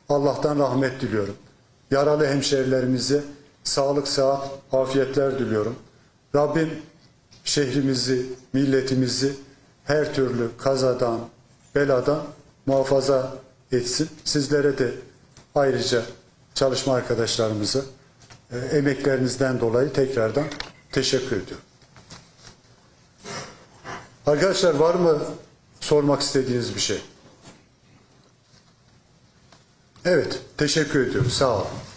Allah'tan rahmet diliyorum. Yaralı hemşehrilerimize sağlık, sıhhat, afiyetler diliyorum. Rabbim şehrimizi, milletimizi her türlü kazadan, beladan muhafaza etsin. Sizlere de ayrıca çalışma arkadaşlarımıza emeklerinizden dolayı tekrardan teşekkür ediyorum. Arkadaşlar, var mı sormak istediğiniz bir şey? Evet, teşekkür ediyorum. Sağ olun.